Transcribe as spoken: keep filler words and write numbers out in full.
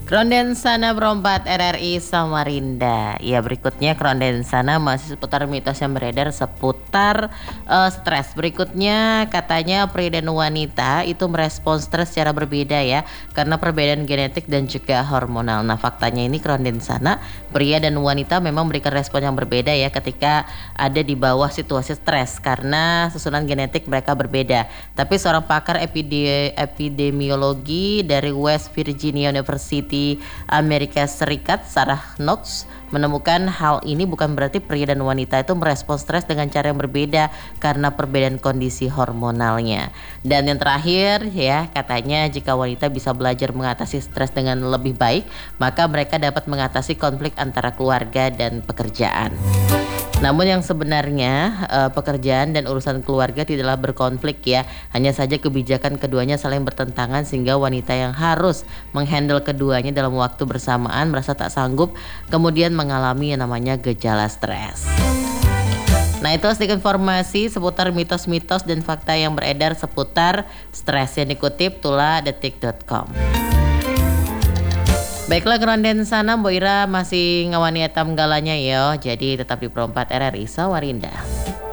Krondensana Berempat R R I Samarinda. Ya, berikutnya Krondensana masih seputar mitos yang beredar seputar uh, stres. Berikutnya katanya pria dan wanita itu merespons stres secara berbeda ya, karena perbedaan genetik dan juga hormonal. Nah, faktanya ini Krondensana, pria dan wanita memang memberikan respon yang berbeda ya ketika ada di bawah situasi stres karena susunan genetik mereka berbeda. Tapi seorang pakar epide- epidemiologi dari West Virginia University Amerika Serikat, Sarah Knox, menemukan hal ini bukan berarti pria dan wanita itu merespons stres dengan cara yang berbeda karena perbedaan kondisi hormonalnya. Dan yang terakhir ya, katanya jika wanita bisa belajar mengatasi stres dengan lebih baik, maka mereka dapat mengatasi konflik antara keluarga dan pekerjaan. Namun yang sebenarnya uh, pekerjaan dan urusan keluarga tidaklah berkonflik ya. Hanya saja kebijakan keduanya saling bertentangan sehingga wanita yang harus menghandle keduanya dalam waktu bersamaan merasa tak sanggup, kemudian mengalami yang namanya gejala stres. Nah, itu sedikit informasi seputar mitos-mitos dan fakta yang beredar seputar stres yang dikutip tula detik dot com. Baiklah Krondensana, Mbok Ira masih ngawani etam galanya ya. Jadi tetap di Pro empat R R I Samarinda.